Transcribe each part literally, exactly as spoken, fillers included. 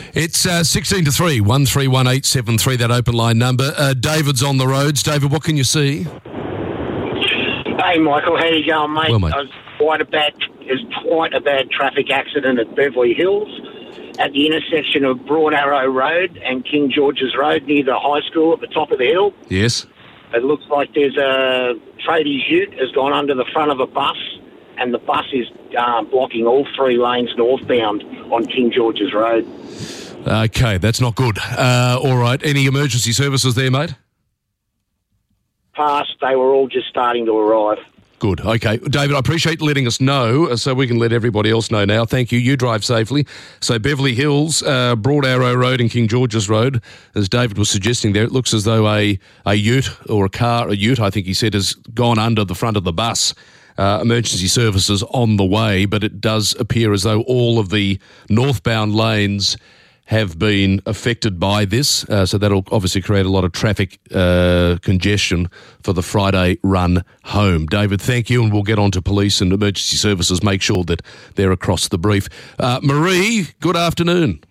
It's uh, sixteen to three, one three one eight seven three, that open line number. Uh, David's on the roads. David, what can you see? Hey, Michael, how you going, mate? Well, mate. Uh, quite a bad, there's quite a bad traffic accident at Beverly Hills at the intersection of Broad Arrow Road and King George's Road near the high school at the top of the hill. Yes. It looks like there's a tradies ute has gone under the front of a bus, and the bus is uh, blocking all three lanes northbound on King George's Road. Okay, that's not good. Uh, all right. Any emergency services there, mate? Past, they were all just starting to arrive. Good. Okay. David, I appreciate letting us know uh, so we can let everybody else know now. Thank you. You drive safely. So Beverly Hills, uh, Broad Arrow Road and King George's Road, as David was suggesting there, it looks as though a, a ute or a car, a ute, I think he said, has gone under the front of the bus. Uh, emergency services on the way, but it does appear as though all of the northbound lanes have been affected by this, uh, so that'll obviously create a lot of traffic uh, congestion for the Friday run home. David, thank you, and we'll get on to police and emergency services, make sure that they're across the brief. Uh, Marie, good afternoon.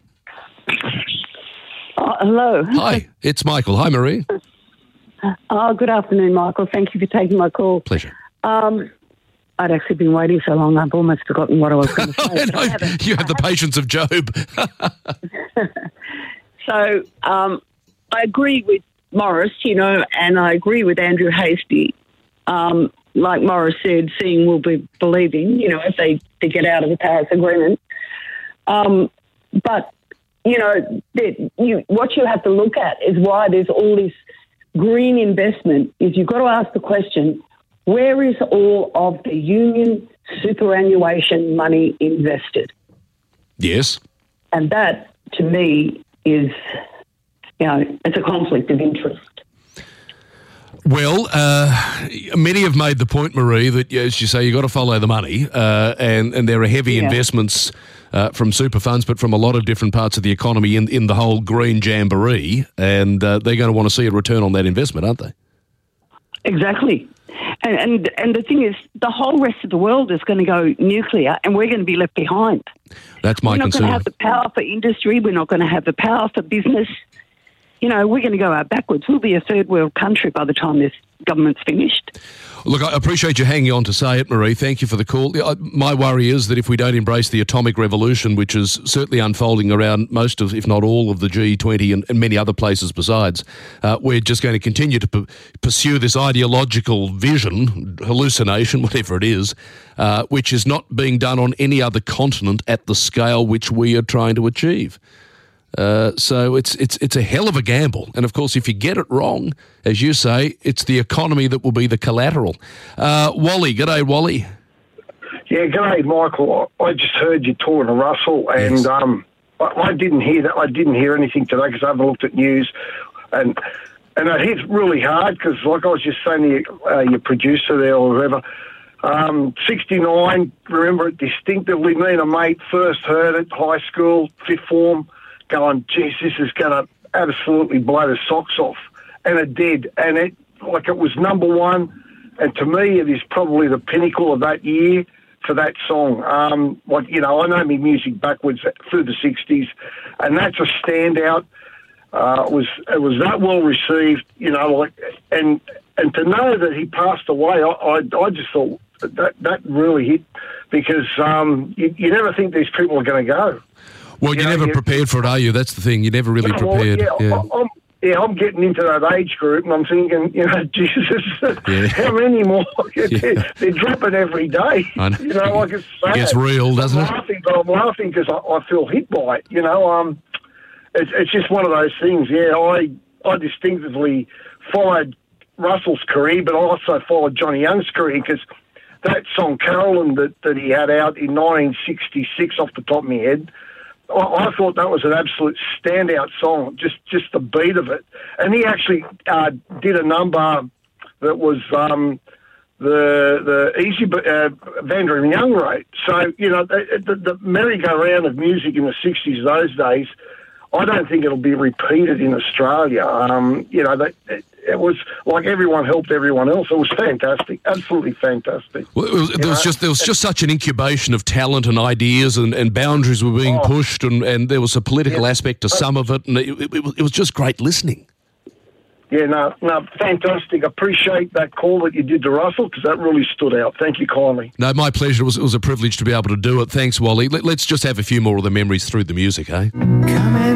Uh, hello. Hi, it's Michael. Hi, Marie. Oh, good afternoon, Michael. Thank you for taking my call. Pleasure. Um, I'd actually been waiting so long, I've almost forgotten what I was going to say. no, you have the patience of Job. So um, I agree with Morris, you know, and I agree with Andrew Hastie. Um, like Morris said, seeing will be believing, you know, if they, they get out of the Paris Agreement. Um, but, you know, the, you, what you have to look at is why there's all this green investment is you've got to ask the question, where is all of the union superannuation money invested? Yes. And that, to me, is, you know, it's a conflict of interest. Well, uh, many have made the point, Marie, that, as you say, you've got to follow the money, uh, and, and there are heavy Yeah. investments uh, from super funds, but from a lot of different parts of the economy in, in the whole green jamboree, and uh, they're going to want to see a return on that investment, aren't they? Exactly. And, and and the thing is, the whole rest of the world is going to go nuclear, and we're going to be left behind. That's my we're not concern. going to have the power for industry. We're not going to have the power for business. You know, we're going to go out backwards. We'll be a third world country by the time this government's finished. Look, I appreciate you hanging on to say it, Marie. Thank you for the call. My worry is that if we don't embrace the atomic revolution, which is certainly unfolding around most of, if not all of the G twenty and, and many other places besides, uh, we're just going to continue to p- pursue this ideological vision, hallucination, whatever it is, uh, which is not being done on any other continent at the scale which we are trying to achieve. Uh, so it's it's it's a hell of a gamble. And, of course, if you get it wrong, as you say, it's the economy that will be the collateral. Uh, Wally, g'day, Wally. Yeah, g'day, Michael. I just heard you talking to Russell, and Yes. um, I, I didn't hear that. I didn't hear anything today because I haven't looked at news. And and it hit really hard because, like I was just saying to you, uh, your producer there or whoever, um, sixty-nine, remember it distinctively. Me and a mate first heard it, high school, fifth form, going, geez, this is going to absolutely blow the socks off. And it did. And it, like, it was number one. And to me, it is probably the pinnacle of that year for that song. Um, like, you know, I know me music backwards through the sixties, and that's a standout. Uh, it was it was that well received, you know, like, and and to know that he passed away, I I, I just thought that that really hit, because um, you, you never think these people are going to go. Well, You you're know, never you- prepared for it, are you? That's the thing. You're never really Yeah, well, prepared. yeah, Yeah. I- I'm, yeah, I'm getting into that age group, and I'm thinking, you know, Jesus, Yeah. how many more? Yeah. they're, they're dropping every day. I know. You know, like it's sad. It gets real, doesn't I'm it? Laughing, but I'm laughing because I, I feel hit by it. You know, um, it's it's just one of those things. Yeah, I I distinctively followed Russell's career, but I also followed Johnny Young's career, because that song Carolyn that, that he had out in nineteen sixty-six, off the top of my head, I, I thought that was an absolute standout song, just just the beat of it. And he actually uh, did a number that was um, the the easy uh, Vandering Young wrote. So, you know, the, the, the merry-go-round of music in the sixties those days, I don't think it'll be repeated in Australia. Um, you know, that it, it was like everyone helped everyone else. It was fantastic, absolutely fantastic. Well, it was, there was just there was just such an incubation of talent and ideas, and, and boundaries were being Oh. pushed, and, and there was a political Yeah. aspect to some of it, and it, it, it was just great listening. Yeah, no, no, fantastic. Appreciate that call that you did to Russell, because that really stood out. Thank you kindly. No, my pleasure. It was, it was a privilege to be able to do it. Thanks, Wally. Let, let's just have a few more of the memories through the music, eh? Come and